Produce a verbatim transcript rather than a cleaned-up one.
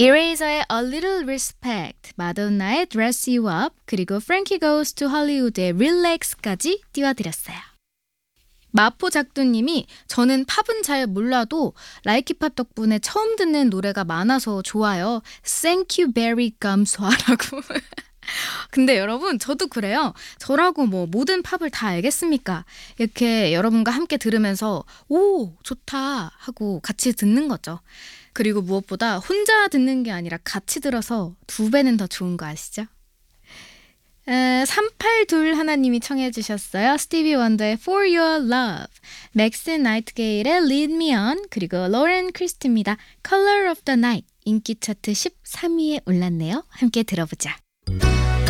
Eraser의 A Little Respect, 마돈나의 Dress You Up, 그리고 Frankie Goes to Hollywood의 Relax까지 띄워드렸어요. 마포작두님이 저는 팝은 잘 몰라도 라이키팝 덕분에 처음 듣는 노래가 많아서 좋아요. Thank you very 감사하라고. 근데 여러분 저도 그래요. 저라고 뭐 모든 팝을 다 알겠습니까? 이렇게 여러분과 함께 들으면서 오 좋다 하고 같이 듣는 거죠. 그리고 무엇보다 혼자 듣는 게 아니라 같이 들어서 두 배는 더 좋은 거 아시죠? 에, 삼팔이 하나님이 청해 주셨어요. 스티비 원더의 For Your Love, 맥스 나이트게일의 Lead Me On, 그리고 로렌 크리스티입니다. Color of the Night, 인기 차트 십삼 위에 올랐네요. 함께 들어보자.